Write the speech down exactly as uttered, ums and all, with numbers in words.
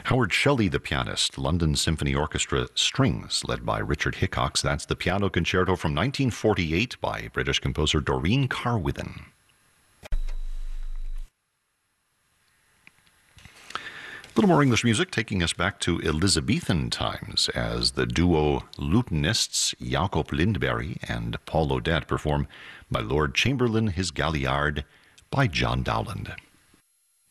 Howard Shelley, the pianist, London Symphony Orchestra Strings, led by Richard Hickox. That's the Piano Concerto from nineteen forty-eight by British composer Doreen Carwithen. A little more English music, taking us back to Elizabethan times as the duo lutenists Jacob Lindberg and Paul Odette perform My Lord Chamberlain, His Galliard by John Dowland.